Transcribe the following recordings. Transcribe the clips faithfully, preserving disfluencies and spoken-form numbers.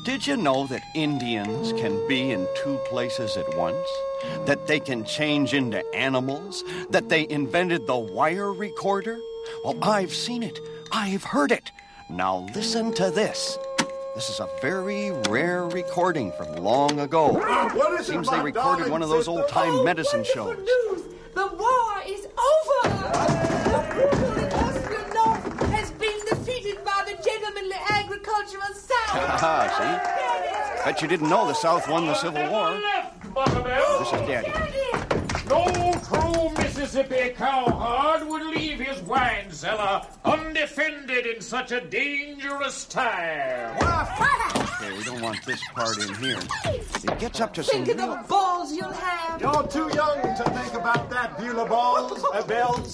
Did you know that Indians can be in two places at once? That they can change into animals? That they invented the wire recorder? Well, I've seen it. I've heard it. Now listen to this. This is a very rare recording from long ago. Uh, what is Seems it, they recorded one of those old-time oh, medicine shows. News. The war is over. The brutal Austrian North has been defeated by the gentlemanly agricultural South. See? Bet you didn't know the South won the Civil War. This is Daddy. No true Mississippi cowherd would leave his wine cellar undefended in such a dangerous time. Okay, we don't want this part in here. It gets up to some Think of real... the balls you'll have. You're too young to think about that, Beulah Balls, uh, Bells.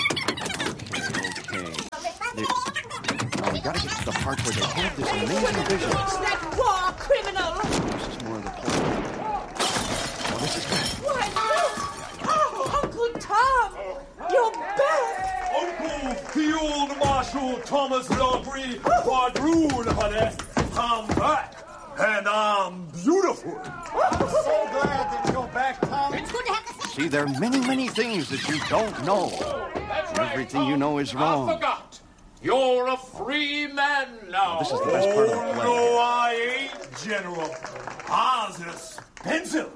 Okay, okay. Now we gotta get to the part where they have this amazing vision. That war criminal. This is more of the play. Oh, this is good. Why, look. Oh, Uncle Tom, you're back. Uncle Field Marshal Thomas Logry Quadroon, honey. I'm back, and I'm beautiful. I'm so glad that you're back, Tom. It's good to have the... See, there are many, many things that you don't know. That's right. Everything you know is wrong. I forgot. You're a free man now. This is the best part of the Oh, play. no, I ain't, General. I was just pencil.